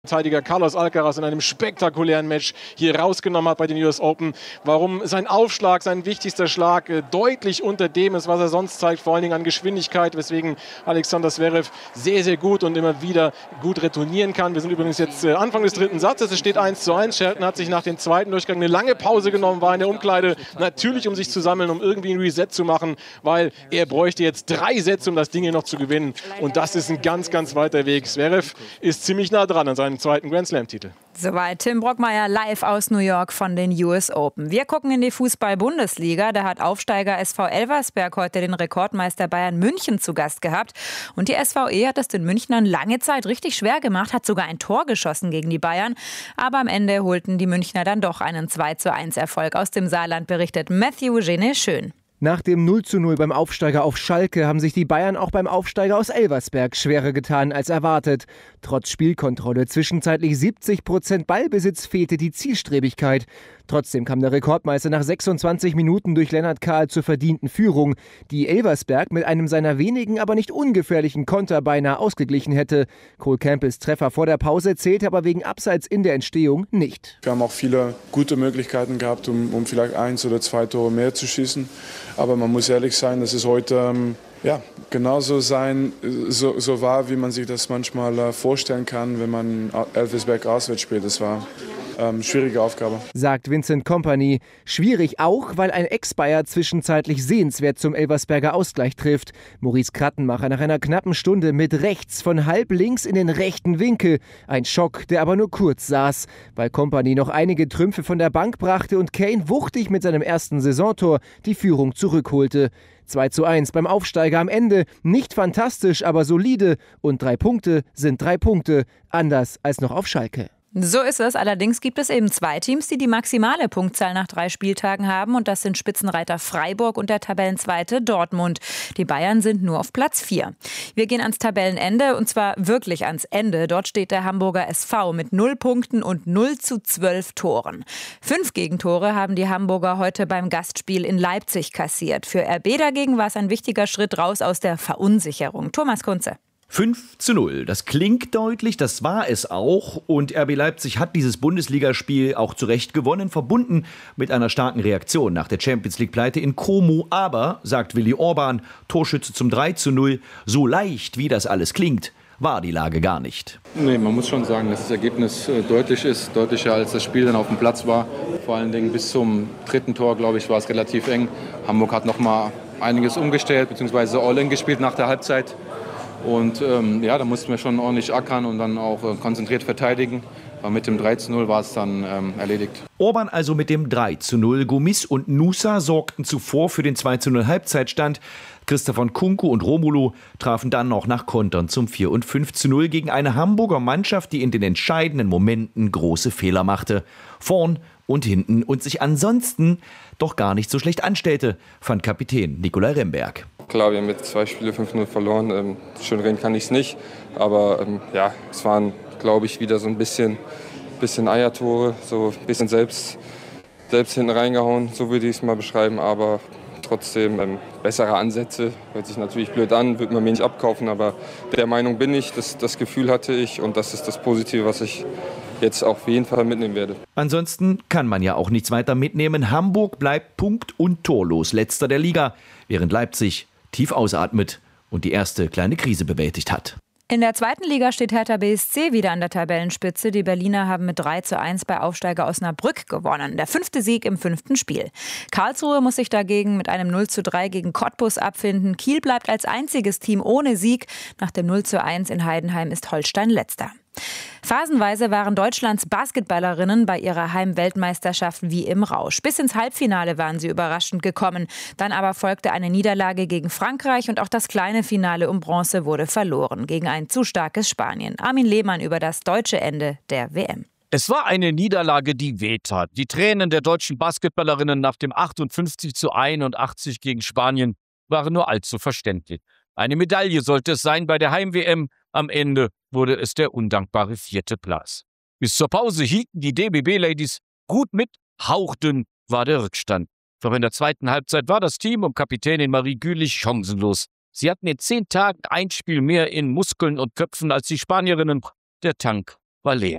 Verteidiger Carlos Alcaraz in einem spektakulären Match hier rausgenommen hat bei den US Open. Warum sein Aufschlag, sein wichtigster Schlag deutlich unter dem ist, was er sonst zeigt, vor allen Dingen an Geschwindigkeit, weswegen Alexander Zverev sehr, sehr gut und immer wieder gut retournieren kann. Wir sind übrigens jetzt Anfang des dritten Satzes, es steht 1:1. Shelton hat sich nach dem zweiten Durchgang eine lange Pause genommen, war in der Umkleide, natürlich um sich zu sammeln, um irgendwie ein Reset zu machen, weil er bräuchte jetzt 3 Sätze, um das Ding hier noch zu gewinnen. Und das ist ein ganz, ganz weiter Weg. Zverev ist ziemlich nah dran an seinem zweiten Grand Slam-Titel. Soweit Tim Brockmeier live aus New York von den US Open. Wir gucken in die Fußball-Bundesliga. Da hat Aufsteiger SV Elversberg heute den Rekordmeister Bayern München zu Gast gehabt. Und die SVE hat es den Münchnern lange Zeit richtig schwer gemacht, hat sogar ein Tor geschossen gegen die Bayern. Aber am Ende holten die Münchner dann doch einen 2:1 Erfolg. Aus dem Saarland berichtet Matthew Gene Schön. Nach dem 0:0 beim Aufsteiger auf Schalke haben sich die Bayern auch beim Aufsteiger aus Elversberg schwerer getan als erwartet. Trotz Spielkontrolle, zwischenzeitlich 70% Ballbesitz, fehlte die Zielstrebigkeit. Trotzdem kam der Rekordmeister nach 26 Minuten durch Lennart Kahl zur verdienten Führung, die Elversberg mit einem seiner wenigen, aber nicht ungefährlichen Konter beinahe ausgeglichen hätte. Cole Campbells Treffer vor der Pause zählte aber wegen Abseits in der Entstehung nicht. Wir haben auch viele gute Möglichkeiten gehabt, um vielleicht 1 oder 2 Tore mehr zu schießen. Aber man muss ehrlich sein, dass es heute genauso so war, wie man sich das manchmal vorstellen kann, wenn man Elversberg auswärts spielt. Das war eine schwierige Aufgabe. Sagt Vincent Kompany. Schwierig auch, weil ein Ex-Bayer zwischenzeitlich sehenswert zum Elversberger Ausgleich trifft. Maurice Krattenmacher nach einer knappen Stunde mit rechts von halb links in den rechten Winkel. Ein Schock, der aber nur kurz saß, weil Kompany noch einige Trümpfe von der Bank brachte und Kane wuchtig mit seinem ersten Saisontor die Führung zurückholte. 2:1 beim Aufsteiger am Ende. Nicht fantastisch, aber solide. Und 3 Punkte sind 3 Punkte. Anders als noch auf Schalke. So ist es. Allerdings gibt es eben 2 Teams, die die maximale Punktzahl nach 3 Spieltagen haben. Und das sind Spitzenreiter Freiburg und der Tabellenzweite Dortmund. Die Bayern sind nur auf Platz 4. Wir gehen ans Tabellenende und zwar wirklich ans Ende. Dort steht der Hamburger SV mit 0 Punkten und 0:12 Toren. 5 Gegentore haben die Hamburger heute beim Gastspiel in Leipzig kassiert. Für RB dagegen war es ein wichtiger Schritt raus aus der Verunsicherung. Thomas Kunze. 5:0. Das klingt deutlich, das war es auch. Und RB Leipzig hat dieses Bundesligaspiel auch zu Recht gewonnen, verbunden mit einer starken Reaktion nach der Champions-League-Pleite in Como. Aber, sagt Willi Orban, Torschütze zum 3:0, so leicht wie das alles klingt, war die Lage gar nicht. Nee, man muss schon sagen, dass das Ergebnis deutlich ist, deutlicher als das Spiel dann auf dem Platz war. Vor allen Dingen bis zum 3. Tor, glaube ich, war es relativ eng. Hamburg hat noch mal einiges umgestellt, beziehungsweise All-In gespielt nach der Halbzeit. Und da mussten wir schon ordentlich ackern und dann auch konzentriert verteidigen. Aber mit dem 3:0 war es dann erledigt. Orban also mit dem 3:0. Gomis und Nusa sorgten zuvor für den 2:0 Halbzeitstand. Christopher Nkunku und Romulo trafen dann noch nach Kontern zum 4 und 5:0 gegen eine Hamburger Mannschaft, die in den entscheidenden Momenten große Fehler machte. Vorn und hinten und sich ansonsten doch gar nicht so schlecht anstellte, fand Kapitän Nicolai Remberg. Klar, wir haben jetzt 2 Spiele 5:0 verloren. Schön reden kann ich es nicht. Aber es waren, glaube ich, wieder so ein bisschen Eiertore, so ein bisschen selbst hinten reingehauen, so würde ich es mal beschreiben. Aber trotzdem bessere Ansätze. Hört sich natürlich blöd an, wird man mir nicht abkaufen. Aber der Meinung bin ich, das Gefühl hatte ich. Und das ist das Positive, was ich jetzt auf jeden Fall mitnehmen werde. Ansonsten kann man ja auch nichts weiter mitnehmen. Hamburg bleibt punkt- und torlos letzter der Liga, während Leipzig tief ausatmet und die erste kleine Krise bewältigt hat. In der 2. Liga steht Hertha BSC wieder an der Tabellenspitze. Die Berliner haben mit 3:1 bei Aufsteiger Osnabrück gewonnen. Der 5. Sieg im 5. Spiel. Karlsruhe muss sich dagegen mit einem 0:3 gegen Cottbus abfinden. Kiel bleibt als einziges Team ohne Sieg. Nach dem 0:1 in Heidenheim ist Holstein letzter. Phasenweise waren Deutschlands Basketballerinnen bei ihrer Heimweltmeisterschaft wie im Rausch. Bis ins Halbfinale waren sie überraschend gekommen. Dann aber folgte eine Niederlage gegen Frankreich und auch das kleine Finale um Bronze wurde verloren gegen ein zu starkes Spanien. Armin Lehmann über das deutsche Ende der WM. Es war eine Niederlage, die wehtat. Die Tränen der deutschen Basketballerinnen nach dem 58:81 gegen Spanien waren nur allzu verständlich. Eine Medaille sollte es sein bei der Heim-WM. Am Ende wurde es der undankbare 4. Platz. Bis zur Pause hielten die DBB-Ladies gut mit, hauchdünn war der Rückstand. Doch in der 2. Halbzeit war das Team um Kapitänin Marie Gülich chancenlos. Sie hatten in 10 Tagen ein Spiel mehr in Muskeln und Köpfen als die Spanierinnen. Der Tank war leer.